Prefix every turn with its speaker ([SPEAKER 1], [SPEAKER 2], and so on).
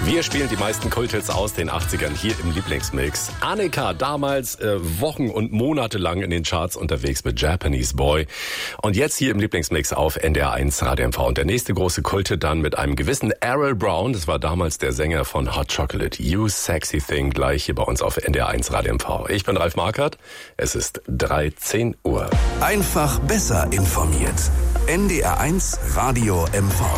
[SPEAKER 1] Wir spielen die meisten Kulthits aus den 80ern hier im Lieblingsmix. Annika, damals Wochen und Monate lang in den Charts unterwegs mit Japanese Boy. Und jetzt hier im Lieblingsmix auf NDR1 Radio MV. Und der nächste große Kulthit dann mit einem gewissen Errol Brown. Das war damals der Sänger von Hot Chocolate. You Sexy Thing, gleich hier bei uns auf NDR1 Radio MV. Ich bin Ralf Markert. Es ist 13 Uhr.
[SPEAKER 2] Einfach besser informiert. NDR1 Radio MV.